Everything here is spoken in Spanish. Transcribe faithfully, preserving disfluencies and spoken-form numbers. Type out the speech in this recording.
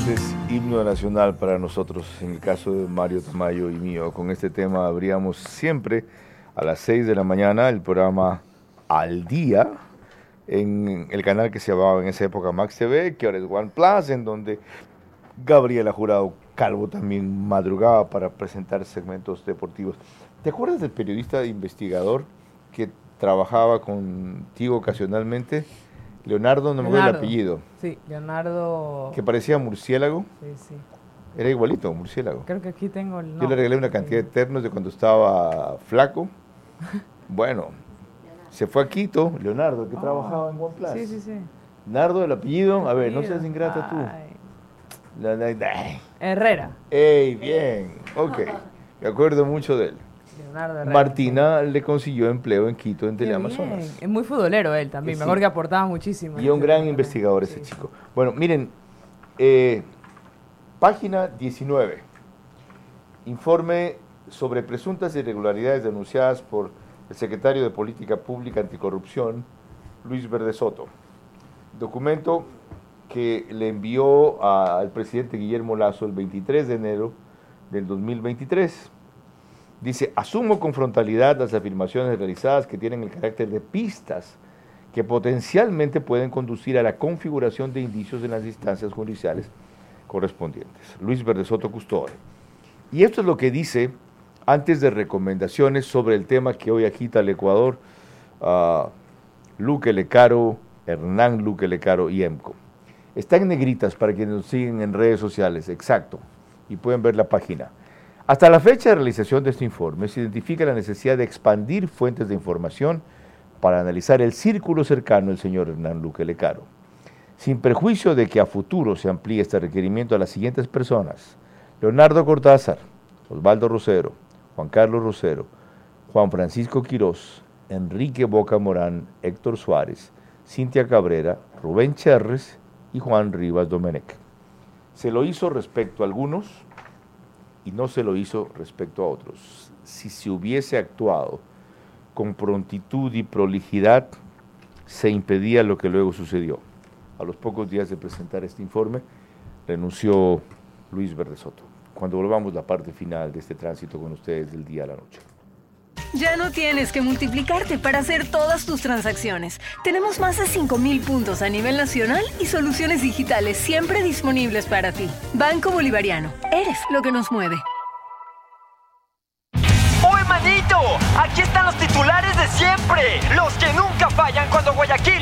Este es himno nacional para nosotros, en el caso de Mario Tamayo y mío. Con este tema abríamos siempre a las seis de la mañana el programa Al Día, en el canal que se llamaba en esa época Max T V, que ahora es One Plus, en donde Gabriela Jurado Calvo también madrugaba para presentar segmentos deportivos. ¿Te acuerdas del periodista investigador que trabajaba contigo ocasionalmente? Leonardo, no me acuerdo el apellido. Sí, Leonardo. Que parecía murciélago. Sí, sí. Era igualito, murciélago. Creo que aquí tengo el nombre. Yo le regalé una cantidad de ternos de cuando estaba flaco. Bueno, se fue a Quito, Leonardo, que oh, trabajaba en OnePlus. Sí, sí, sí. Nardo, el apellido. A ver, no seas ingrata tú. La, la, la. Herrera. ¡Ey, bien! Ok, me acuerdo mucho de él. Leonardo Herrera. Martina le consiguió empleo en Quito, en Teleamazonas. Es muy futbolero él también, sí. Mejor que aportaba muchísimo. Y un gran investigador ese sí. chico. Bueno, miren, eh, página diecinueve. Informe sobre presuntas irregularidades denunciadas por el secretario de Política Pública Anticorrupción, Luis Verde Soto. Documento que le envió a, al presidente Guillermo Lasso el veintitrés de enero del dos mil veintitrés. Dice, asumo con frontalidad las afirmaciones realizadas que tienen el carácter de pistas que potencialmente pueden conducir a la configuración de indicios en las instancias judiciales correspondientes. Luis Verde Soto Custode. Y esto es lo que dice antes de recomendaciones sobre el tema que hoy agita el Ecuador, uh, Luque Lecaro, Hernán Luque Lecaro y EMCO. Está en negritas para quienes nos siguen en redes sociales, exacto, y pueden ver la página. Hasta la fecha de realización de este informe se identifica la necesidad de expandir fuentes de información para analizar el círculo cercano del señor Hernán Luque Lecaro, sin perjuicio de que a futuro se amplíe este requerimiento a las siguientes personas: Leonardo Cortázar, Osvaldo Rosero, Juan Carlos Rosero, Juan Francisco Quirós, Enrique Boca Morán, Héctor Suárez, Cintia Cabrera, Rubén Cherres y Juan Rivas Domenech. Se lo hizo respecto a algunos y no se lo hizo respecto a otros. Si se hubiese actuado con prontitud y prolijidad, se impedía lo que luego sucedió. A los pocos días de presentar este informe, renunció Luis Verde Soto. Cuando volvamos a la parte final de este tránsito con ustedes del día a la noche. Ya no tienes que multiplicarte para hacer todas tus transacciones. Tenemos más de cinco mil puntos a nivel nacional y soluciones digitales siempre disponibles para ti. Banco Bolivariano. Eres lo que nos mueve. ¡Oye, manito! Aquí están los titulares de siempre. Los que nunca fallan cuando Guayaquil